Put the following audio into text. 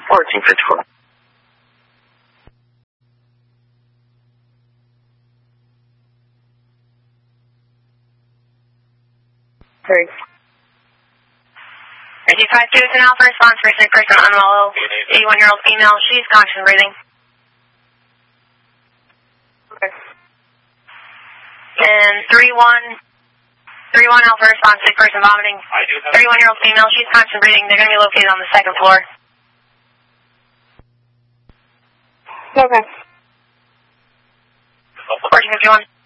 1454. Thanks. 52 is an alpha response for a sick person on Wallow, 81-year-old female. She's conscious and breathing. Okay. And 31 alpha response, sick person vomiting. 31-year-old female, she's conscious and breathing. They're going to be located on the second floor. Okay. 1451.